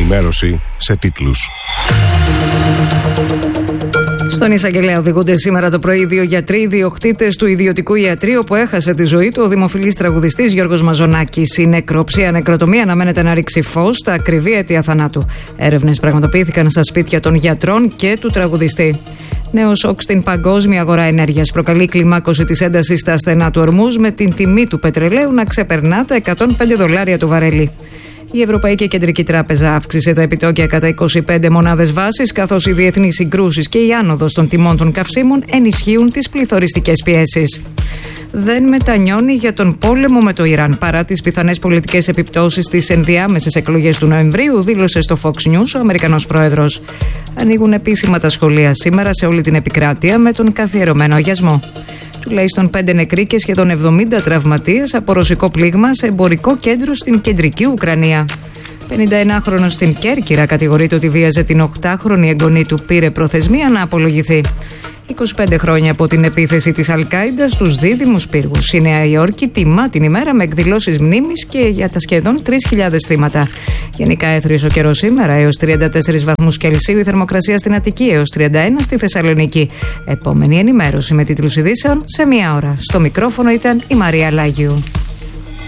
ενημέρωση σε τίτλους. Στον εισαγγελέα οδηγούνται σήμερα το πρωί 2 γιατροί ιδιοκτήτες του ιδιωτικού ιατρείου που έχασε τη ζωή του ο δημοφιλής τραγουδιστής Γιώργος Μαζονάκης. Η νεκροψία νεκροτομία αναμένεται να ρίξει φως στα ακριβή αιτία θανάτου. Έρευνες πραγματοποιήθηκαν στα σπίτια των γιατρών και του τραγουδιστή. Νέο σοκ στην παγκόσμια αγορά ενέργειας προκαλεί κλιμάκωση της έντασης στα στενά του Ορμούζ, με την τιμή του πετρελαίου να ξεπερνά τα $105 το βαρέλι. Η Ευρωπαϊκή Κεντρική Τράπεζα αύξησε τα επιτόκια κατά 25 μονάδες βάσης, καθώς οι διεθνείς συγκρούσεις και η άνοδος των τιμών των καυσίμων ενισχύουν τις πληθωριστικές πιέσεις. Δεν μετανιώνει για τον πόλεμο με το Ιράν παρά τις πιθανές πολιτικές επιπτώσεις στις ενδιάμεσες εκλογές του Νοεμβρίου, δήλωσε στο Fox News ο Αμερικανός πρόεδρος. Ανοίγουν επίσημα τα σχολεία σήμερα σε όλη την επικράτεια με τον καθιερωμένο αγιασμό. Τουλάχιστον 5 νεκροί και σχεδόν 70 τραυματίες από ρωσικό πλήγμα σε εμπορικό κέντρο στην κεντρική Ουκρανία. 51χρονος στην Κέρκυρα κατηγορείται ότι βίαζε την 8χρονη εγγονή του, πήρε προθεσμία να απολογηθεί. 25 χρόνια από την επίθεση της Αλ-Κάιντα στους δίδυμους πύργους. Η Νέα Υόρκη τιμά την ημέρα με εκδηλώσεις μνήμης και για τα σχεδόν 3.000 θύματα. Γενικά έθριος ο καιρός σήμερα, έως 34 βαθμούς Κελσίου, η θερμοκρασία στην Αττική έως 31 στη Θεσσαλονίκη. Επόμενη ενημέρωση με τίτλους ειδήσεων σε 1 ώρα. Στο μικρόφωνο ήταν η Μαρία Λάγιου.